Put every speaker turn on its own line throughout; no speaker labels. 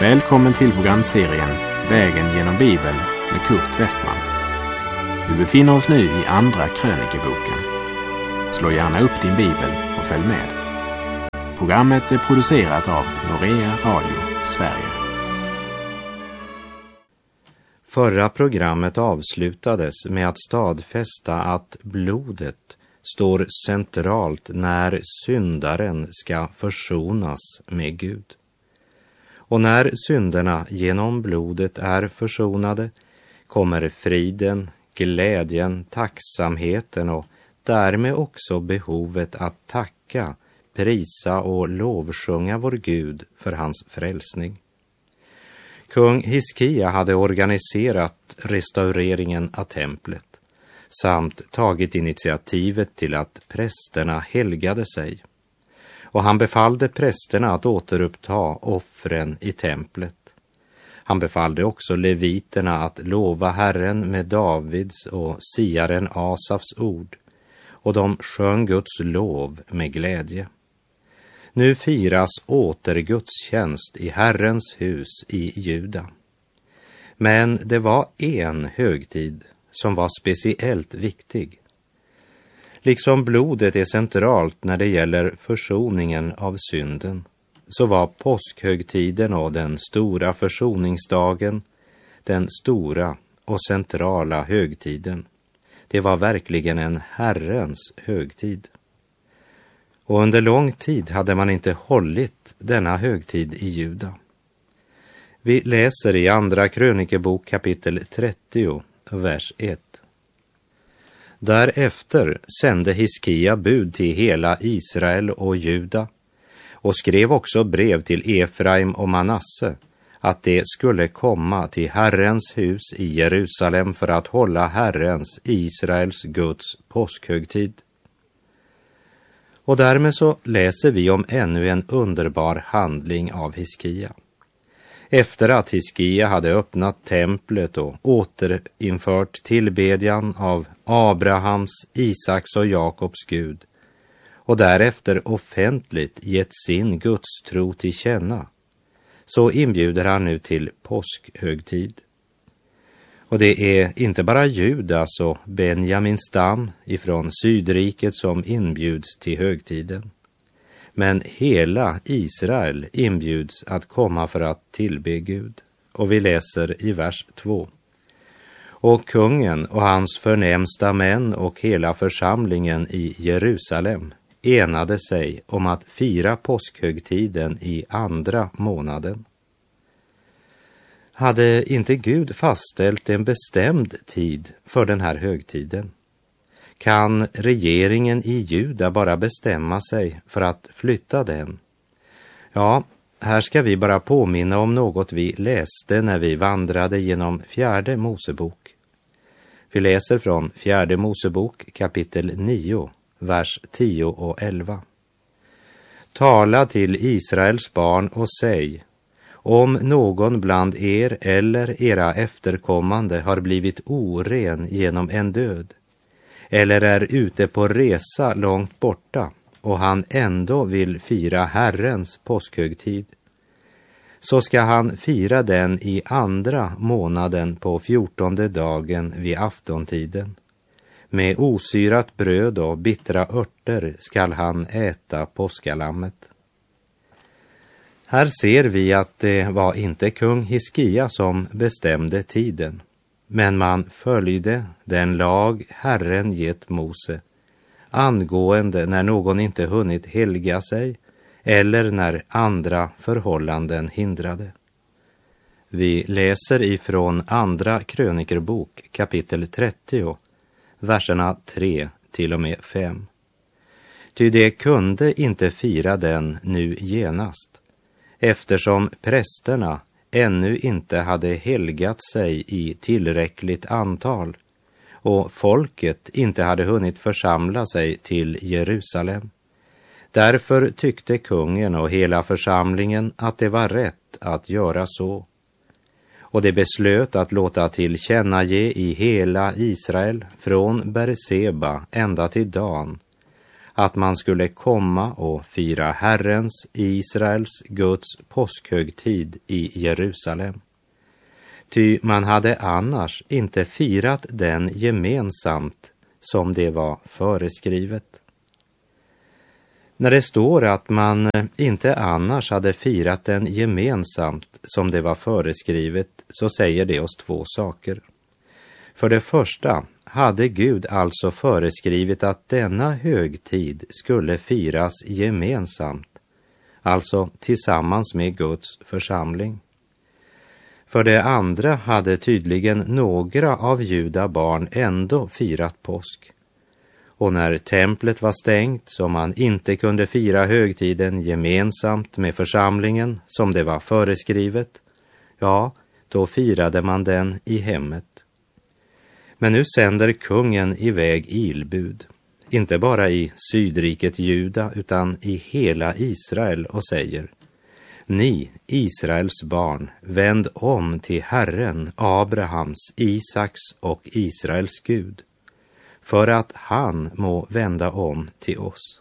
Välkommen till programserien Vägen genom Bibeln med Kurt Westman. Vi befinner oss nu i Andra krönikeboken. Slå gärna upp din bibel och följ med. Programmet är producerat av Norea Radio Sverige.
Förra programmet avslutades med att stadfästa att blodet står centralt när syndaren ska försonas med Gud. Och när synderna genom blodet är försonade kommer friden, glädjen, tacksamheten och därmed också behovet att tacka, prisa och lovsjunga vår Gud för hans frälsning. Kung Hiskia hade organiserat restaureringen av templet samt tagit initiativet till att prästerna helgade sig. Och han befallde prästerna att återuppta offren i templet. Han befallde också leviterna att lova Herren med Davids och siaren Asafs ord, och de sjöng Guds lov med glädje. Nu firas återgudstjänst i Herrens hus i Juda. Men det var en högtid som var speciellt viktig. Liksom blodet är centralt när det gäller försoningen av synden, så var påskhögtiden och den stora försoningsdagen den stora och centrala högtiden. Det var verkligen en Herrens högtid. Och under lång tid hade man inte hållit denna högtid i Juda. Vi läser i Andra krönikebok kapitel 30, vers 1. Därefter sände Hiskia bud till hela Israel och Juda och skrev också brev till Efraim och Manasse att det skulle komma till Herrens hus i Jerusalem för att hålla Herrens, Israels Guds påskhögtid. Och därmed så läser vi om ännu en underbar handling av Hiskia. Efter att Hiskia hade öppnat templet och återinfört tillbedjan av Abrahams, Isaks och Jakobs Gud och därefter offentligt gett sin gudstro till känna, så inbjuder han nu till påskhögtid. Och det är inte bara Judas och Benjamins stam ifrån Sydriket som inbjuds till högtiden. Men hela Israel inbjuds att komma för att tillbe Gud. Och vi läser i vers 2. Och kungen och hans förnämsta män och hela församlingen i Jerusalem enade sig om att fira påskhögtiden i andra månaden. Hade inte Gud fastställt en bestämd tid för den här högtiden? Kan regeringen i Juda bara bestämma sig för att flytta den? Ja, här ska vi bara påminna om något vi läste när vi vandrade genom Fjärde Mosebok. Vi läser från Fjärde Mosebok kapitel 9, vers 10 och 11. Tala till Israels barn och säg: om någon bland er eller era efterkommande har blivit oren genom en död, eller är ute på resa långt borta och han ändå vill fira Herrens påskhögtid, så ska han fira den i andra månaden på 14:e dagen vid aftontiden. Med osyrat bröd och bittra örter skall han äta påskalammet. Här ser vi att det var inte kung Hiskia som bestämde tiden, men man följde den lag Herren gett Mose angående när någon inte hunnit helga sig eller när andra förhållanden hindrade. Vi läser ifrån Andra krönikerbok kapitel 30, verserna 3 till och med 5. Ty det kunde inte fira den nu genast, eftersom prästerna ännu inte hade helgat sig i tillräckligt antal och folket inte hade hunnit församla sig till Jerusalem. Därför tyckte kungen och hela församlingen att det var rätt att göra så. Och det beslöt att låta tillkännage i hela Israel från Berseba ända till Dan att man skulle komma och fira Herrens, Israels, Guds påskhögtid i Jerusalem. Ty man hade annars inte firat den gemensamt som det var föreskrivet. När det står att man inte annars hade firat den gemensamt som det var föreskrivet, så säger det oss två saker. För det första hade Gud alltså föreskrivit att denna högtid skulle firas gemensamt, alltså tillsammans med Guds församling. För det andra hade tydligen några av Juda barn ändå firat påsk. Och när templet var stängt så man inte kunde fira högtiden gemensamt med församlingen som det var föreskrivet, ja, då firade man den i hemmet. Men nu sänder kungen iväg ilbud, inte bara i sydriket Juda utan i hela Israel, och säger: Ni, Israels barn, vänd om till Herren, Abrahams, Isaks och Israels Gud, för att han må vända om till oss.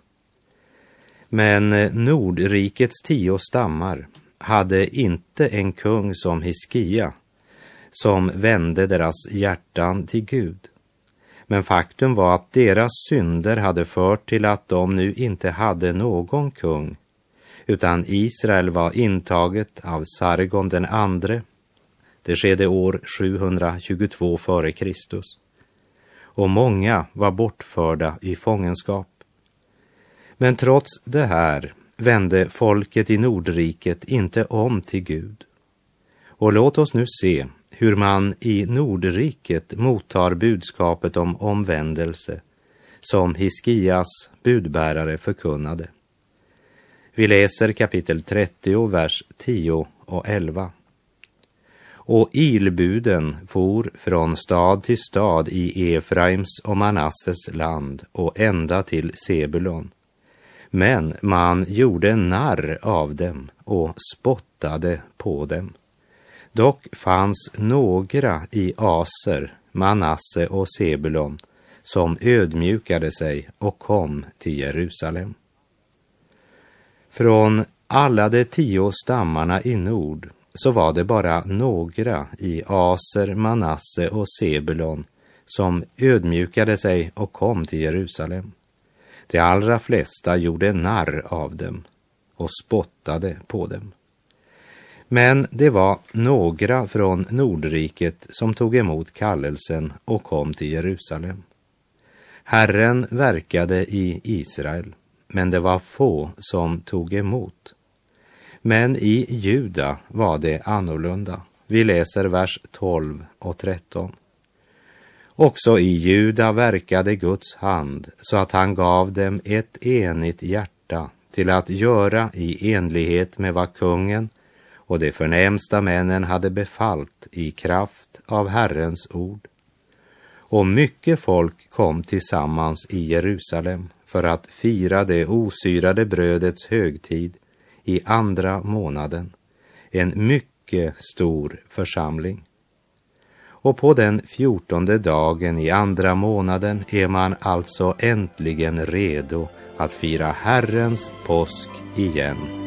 Men Nordrikets 10 stammar hade inte en kung som Hiskia, som vände deras hjärtan till Gud. Men faktum var att deras synder hade fört till att de nu inte hade någon kung, utan Israel var intaget av Sargon den andre. Det skedde år 722 före Kristus. Och många var bortförda i fångenskap. Men trots det här vände folket i Nordriket inte om till Gud. Och låt oss nu se hur man i Nordriket mottar budskapet om omvändelse som Hiskias budbärare förkunnade. Vi läser kapitel 30, vers 10 och 11. Och ilbuden for från stad till stad i Efraims och Manasses land och ända till Sebulon. Men man gjorde narr av dem och spottade på dem. Dock fanns några i Aser, Manasse och Sebulon som ödmjukade sig och kom till Jerusalem. Från alla de 10 stammarna i nord så var det bara några i Aser, Manasse och Sebulon som ödmjukade sig och kom till Jerusalem. De allra flesta gjorde narr av dem och spottade på dem. Men det var några från Nordriket som tog emot kallelsen och kom till Jerusalem. Herren verkade i Israel, men det var få som tog emot. Men i Juda var det annorlunda. Vi läser vers 12 och 13. Också i Juda verkade Guds hand så att han gav dem ett enigt hjärta till att göra i enlighet med vad kungen och de förnämsta männen hade befallt i kraft av Herrens ord. Och mycket folk kom tillsammans i Jerusalem för att fira det osyrade brödets högtid i 2:a månaden, en mycket stor församling. Och på den 14:e dagen i 2:a månaden är man alltså äntligen redo att fira Herrens påsk igen.